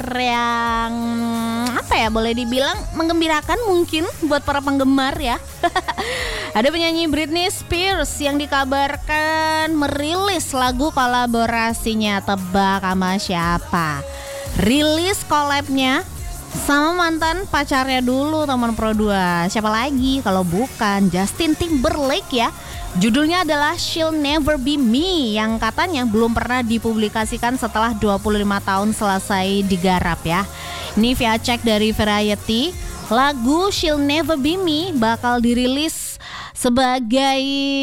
yang apa ya, boleh dibilang menggembirakan mungkin buat para penggemar ya. Ada penyanyi Britney Spears yang dikabarkan merilis lagu kolaborasinya. Tebak sama siapa? Rilis collab-nya sama mantan pacarnya dulu, teman Pro 2. Siapa lagi kalau bukan Justin Timberlake ya. Judulnya adalah She'll Never Be Me, yang katanya belum pernah dipublikasikan setelah 25 tahun selesai digarap ya. Ini via cek dari Variety, lagu She'll Never Be Me bakal dirilis sebagai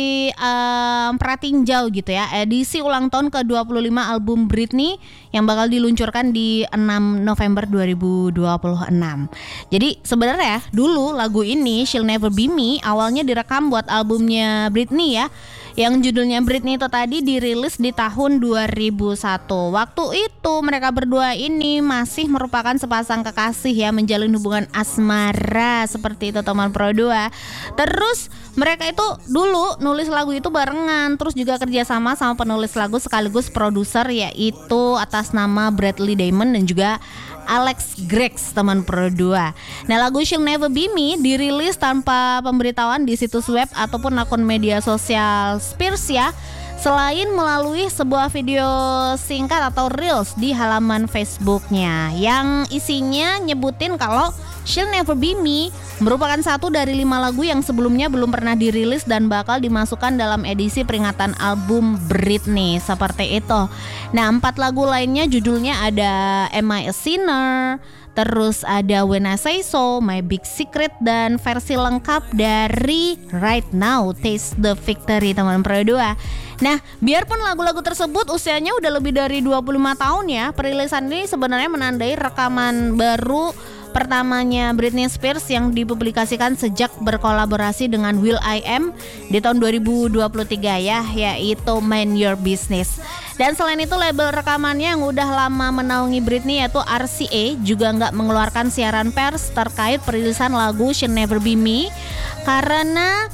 pratinjau gitu ya, edisi ulang tahun ke-25 album Britney yang bakal diluncurkan di 6 November 2026. Jadi sebenarnya dulu lagu ini She'll Never Be Me awalnya direkam buat albumnya Britney ya, yang judulnya Britney itu tadi dirilis di tahun 2001. Waktu itu mereka berdua ini masih merupakan sepasang kekasih ya, menjalin hubungan asmara seperti itu teman Pro 2. Terus mereka itu dulu nulis lagu itu barengan, terus juga kerjasama sama penulis lagu sekaligus produser, yaitu atas nama Bradley Diamond dan juga Alex Gregs teman Pro 2. Nah, lagu She'll Never Be Me dirilis tanpa pemberitahuan di situs web ataupun akun media sosial Spears ya, selain melalui sebuah video singkat atau reels di halaman Facebooknya yang isinya nyebutin kalau She'll Never Be Me merupakan satu dari 5 lagu yang sebelumnya belum pernah dirilis dan bakal dimasukkan dalam edisi peringatan album Britney, seperti itu. Nah, 4 lagu lainnya judulnya ada Am I a Sinner, terus ada When I Say So, My Big Secret, dan versi lengkap dari Right Now, Taste the Victory teman Pro 2. Nah, biarpun lagu-lagu tersebut usianya udah lebih dari 25 tahun ya, perilisan ini sebenarnya menandai rekaman baru pertamanya Britney Spears yang dipublikasikan sejak berkolaborasi dengan will.i.am di tahun 2023 ya, yaitu Mind Your Business. Dan selain itu label rekamannya yang udah lama menaungi Britney yaitu RCA juga nggak mengeluarkan siaran pers terkait perilisan lagu She'll Never Be Me, karena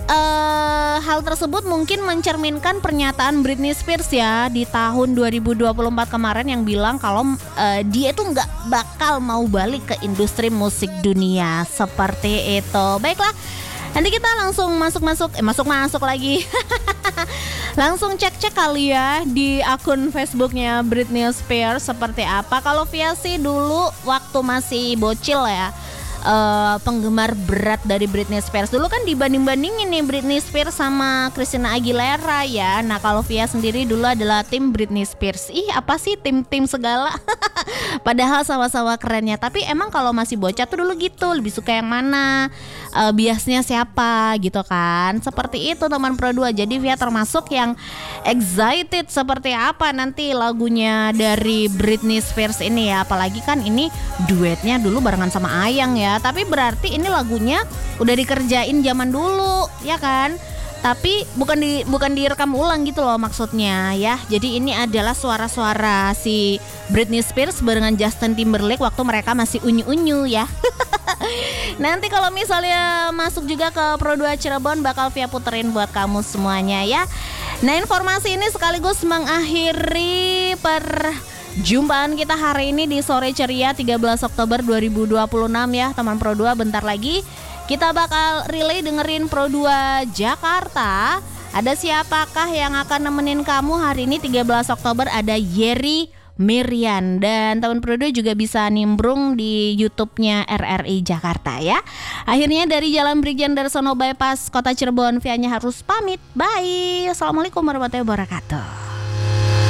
hal tersebut mungkin mencerminkan pernyataan Britney Spears ya di tahun 2024 kemarin yang bilang kalau dia itu nggak bakal mau balik ke industri musik dunia, seperti itu. Baiklah, nanti kita langsung masuk lagi. Langsung cek kali ya di akun Facebooknya Britney Spears seperti apa. Kalau via sih dulu waktu masih bocil ya, penggemar berat dari Britney Spears. Dulu kan dibanding-bandingin nih Britney Spears sama Christina Aguilera ya. Nah, kalau Via sendiri dulu adalah tim Britney Spears. Ih, apa sih tim-tim segala? Padahal sama-sama kerennya. Tapi emang kalau masih bocah tuh dulu gitu, lebih suka yang mana, biasnya siapa gitu kan. Seperti itu teman Pro 2. Jadi Via termasuk yang excited seperti apa nanti lagunya dari Britney Spears ini ya. Apalagi kan ini duetnya dulu barengan sama Ayang ya. Tapi berarti ini lagunya udah dikerjain zaman dulu ya kan. Tapi bukan direkam ulang gitu loh maksudnya ya. Jadi ini adalah suara-suara si Britney Spears barengan Justin Timberlake waktu mereka masih unyu-unyu ya. Nanti kalau misalnya masuk juga ke Pro 2 Cirebon bakal Via puterin buat kamu semuanya ya. Nah, informasi ini sekaligus mengakhiri perjumpaan kita hari ini di Sore Ceria 13 Oktober 2026 ya teman Pro 2. Bentar lagi kita bakal relay dengerin Pro 2 Jakarta. Ada siapakah yang akan nemenin kamu hari ini 13 Oktober? Ada Yeri Mirian. Dan teman Pro 2 juga bisa nimbrung di YouTube-nya RRI Jakarta ya. Akhirnya dari Jalan Brigjen Darsono Bypass Kota Cirebon, Vianya harus pamit. Bye. Assalamualaikum warahmatullahi wabarakatuh.